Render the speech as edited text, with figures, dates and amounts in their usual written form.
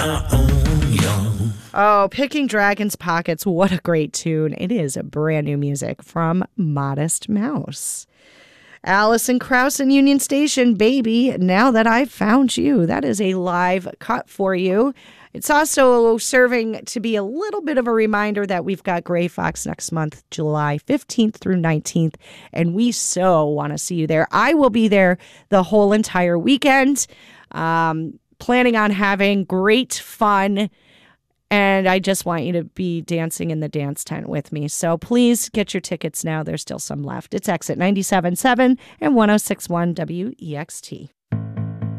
Oh, Picking Dragon's Pockets. What a great tune. It is brand new music from Modest Mouse. Alison Krauss and Union Station, Baby, Now That I've Found You. That is a live cut for you. It's also serving to be a little bit of a reminder that we've got Gray Fox next month, July 15th through 19th, and we so want to see you there. I will be there the whole entire weekend, planning on having great fun. And I just want you to be dancing in the dance tent with me. So please get your tickets now. There's still some left. It's Exit 97.7 and 106.1 WEXT.